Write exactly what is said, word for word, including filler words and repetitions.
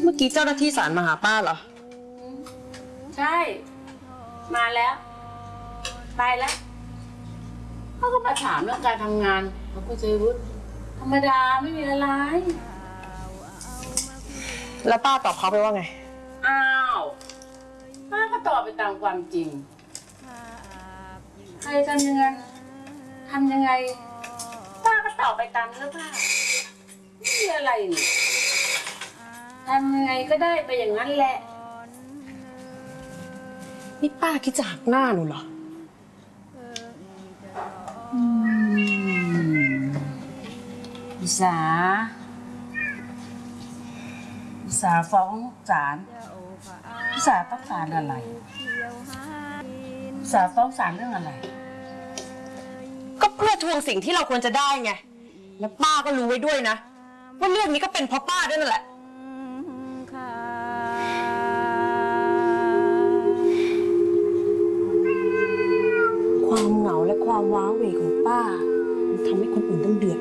เมื่อกี้เจ้าหน้าที่ศาลมาหาป้าเหรอใช่มาแล้วไปแล้วเขาก็มาถามเรื่องการทำงานเขาก็เจวุฒิธรรมดาไม่มีอะไรแล้วป้าตอบเขาไปว่าไงอ้าวป้าก็ตอบไปตามความจริงใครทำยังไงทำยังไงป้าก็ตอบไปตามเนื้อผ้าไม่มีอะไรนี่ทำยังไงก็ได้ไปอย่างนั้นแหละนี่ป้าคิดจะหักหน้าหนูเหรออิสาอิสาฟ้องศาลอิสาต้องศาลอะไรอิสาฟ้องศาลเรื่องอะไรก็เพื่อทวงสิ่งที่เราควรจะได้ไงแล้วป้าก็รู้ไว้ด้วยนะว่าเรื่องนี้ก็เป็นเพราะป้าด้วยนั่นแหละความเหงาและความว้าเหวของป้ามันทำให้คนอื่นต้องเดือด